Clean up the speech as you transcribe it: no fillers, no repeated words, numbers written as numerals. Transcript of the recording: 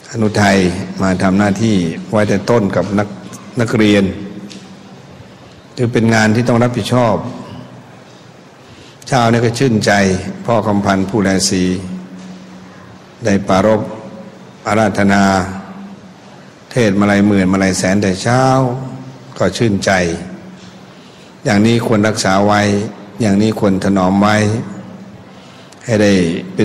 อนุทัยมาทำหน้าที่ไว้แต่ต้นกับนักเรียนถือเป็นงานที่ต้องรับผิดชอบเช้านี่ก็ชื่นใจพ่อคำพันธ์ผู้แลศรีได้ปรารภอาราธนาเทศมาลัยหมื่นมาลัยแสนแต่เช้าก็ชื่นใจอย่างนี้ควรรักษาไว้อย่างนี้ควรถนอมไว้ให้ได้